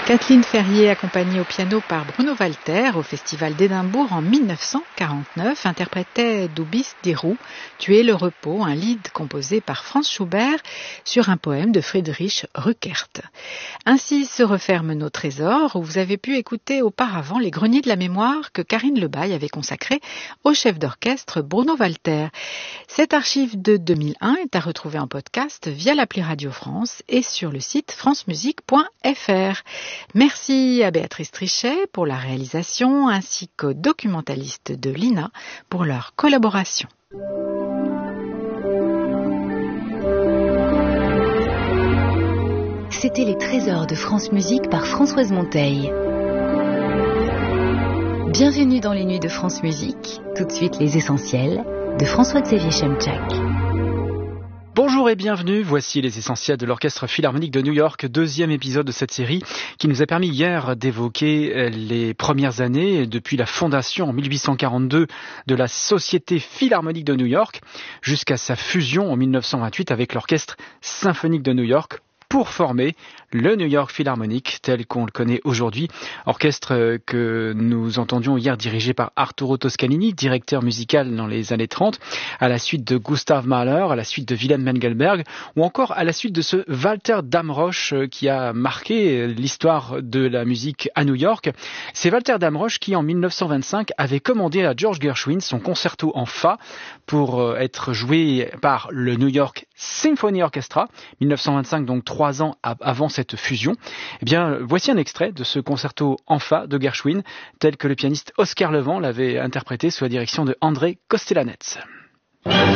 Kathleen Ferrier, accompagnée au piano par Bruno Walter au Festival d'Édimbourg en 1949, interprétait Du bist die Ruhe, Tu es le repos, un lied composé par Franz Schubert sur un poème de Friedrich Rückert. Ainsi se referment nos trésors, où vous avez pu écouter auparavant les greniers de la mémoire que Karine Lebaille avait consacrés au chef d'orchestre Bruno Walter. Cette archive de 2001 est à retrouver en podcast via l'appli Radio France et sur le site francemusique.fr. Merci à Béatrice Trichet pour la réalisation ainsi qu'aux documentalistes de l'INA pour leur collaboration. C'était les trésors de France Musique par Françoise Monteil. Bienvenue dans les nuits de France Musique. Tout de suite les essentiels de François-Xavier Chemchak. Bonjour et bienvenue, voici les essentiels de l'Orchestre Philharmonique de New York, deuxième épisode de cette série qui nous a permis hier d'évoquer les premières années depuis la fondation en 1842 de la Société Philharmonique de New York jusqu'à sa fusion en 1928 avec l'Orchestre Symphonique de New York pour former le New York Philharmonic tel qu'on le connaît aujourd'hui, orchestre que nous entendions hier dirigé par Arturo Toscanini, directeur musical dans les années 30, à la suite de Gustav Mahler, à la suite de Wilhelm Mengelberg, ou encore à la suite de ce Walter Damrosch qui a marqué l'histoire de la musique à New York. C'est Walter Damrosch qui, en 1925, avait commandé à George Gershwin son concerto en Fa pour être joué par le New York Symphony Orchestra, 1925, donc 3 ans avant cette fusion. Eh bien, voici un extrait de ce concerto en Fa de Gershwin, tel que le pianiste Oscar Levant l'avait interprété sous la direction de André Kostelanetz.